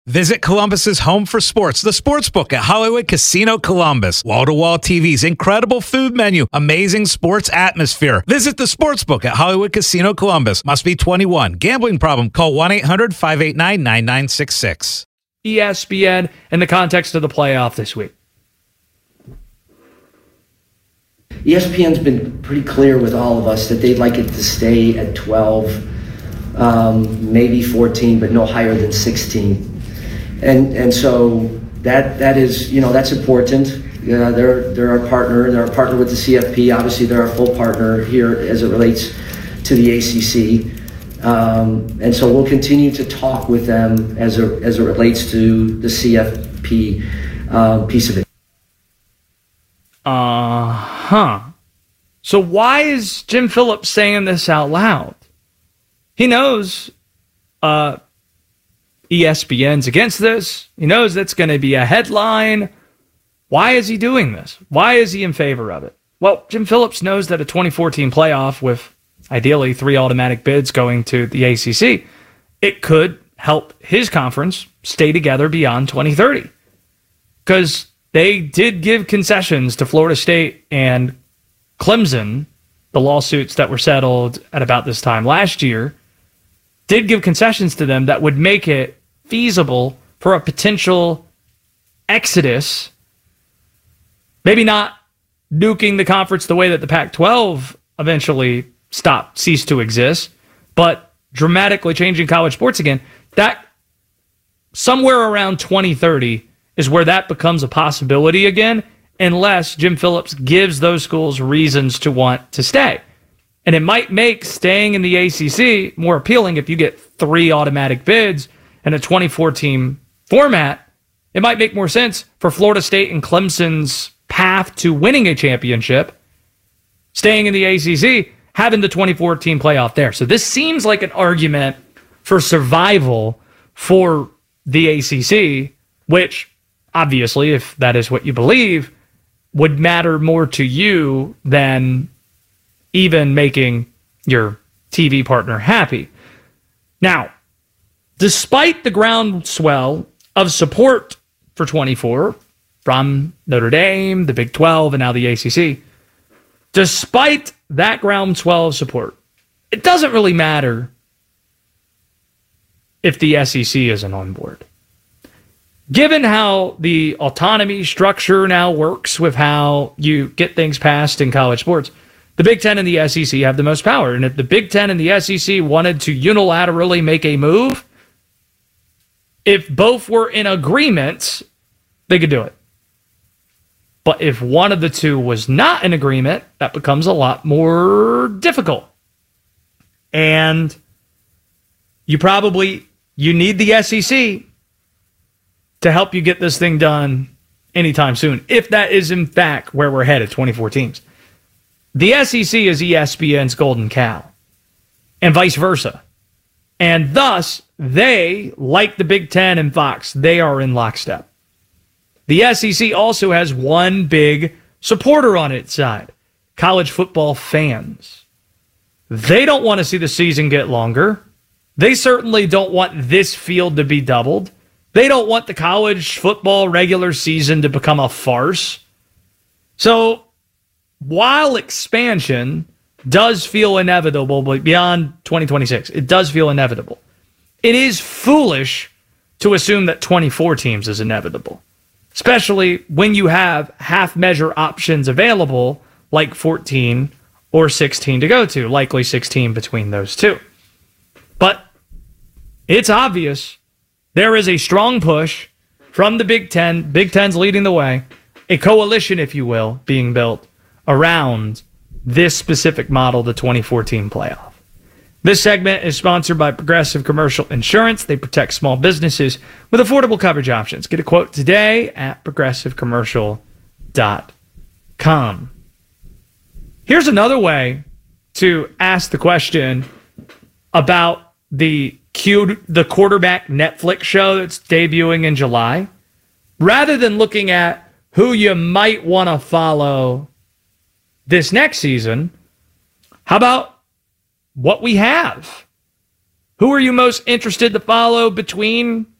Visit Columbus's home for sports, the Sportsbook at Hollywood Casino Columbus. Wall-to-wall TVs, incredible food menu, amazing sports atmosphere. Visit the Sportsbook at Hollywood Casino Columbus. Must be 21. Gambling problem? Call 1-800-589-9966. ESPN in the context of the playoff this week. ESPN's been pretty clear with all of us that they'd like it to stay at 12, maybe 14, but no higher than 16. And so that is, that's important. They're our partner. They're our partner with the CFP. Obviously, they're our full partner here as it relates to the ACC. And so we'll continue to talk with them as it relates to the CFP piece of it. So why is Jim Phillips saying this out loud? He knows ESPN's against this. He knows that's going to be a headline. Why is he doing this? Why is he in favor of it? Well, Jim Phillips knows that a 2014 playoff with ideally 3 automatic bids going to the ACC, it could help his conference stay together beyond 2030. Because they did give concessions to Florida State and Clemson, the lawsuits that were settled at about this time last year, did give concessions to them that would make it feasible for a potential exodus, maybe not nuking the conference the way that the Pac-12 eventually ceased to exist, but dramatically changing college sports again. That somewhere around 2030 is where that becomes a possibility again, unless Jim Phillips gives those schools reasons to want to stay. And it might make staying in the ACC more appealing if you get 3 automatic bids in a 2014 format. It might make more sense for Florida State and Clemson's path to winning a championship, staying in the ACC, having the 2014 playoff there. So this seems like an argument for survival for the ACC, which obviously, if that is what you believe, would matter more to you than even making your TV partner happy. Now, despite the groundswell of support for 24 from Notre Dame, the Big 12, and now the ACC, despite that groundswell of support, it doesn't really matter if the SEC isn't on board. Given how the autonomy structure now works with how you get things passed in college sports, the Big Ten and the SEC have the most power. And if the Big Ten and the SEC wanted to unilaterally make a move, if both were in agreement, they could do it. But if one of the two was not in agreement, that becomes a lot more difficult. And you need the SEC to help you get this thing done anytime soon, if that is in fact where we're headed, 24 teams. The SEC is ESPN's golden cow, and vice versa. And thus, they, like the Big Ten and Fox, they are in lockstep. The SEC also has one big supporter on its side, college football fans. They don't want to see the season get longer. They certainly don't want this field to be doubled. They don't want the college football regular season to become a farce. So, while expansion does feel inevitable beyond 2026, it does feel inevitable. It is foolish to assume that 24 teams is inevitable, especially when you have half-measure options available like 14 or 16 to go to, likely 16 between those two. But it's obvious there is a strong push from the Big Ten, Big Ten's leading the way, a coalition, if you will, being built around this specific model, the 2014 playoff. This segment is sponsored by Progressive Commercial Insurance. They protect small businesses with affordable coverage options. Get a quote today at progressivecommercial.com. Here's another way to ask the question about the quarterback Netflix show that's debuting in July. Rather than looking at who you might want to follow this next season, how about what we have? Who are you most interested to follow between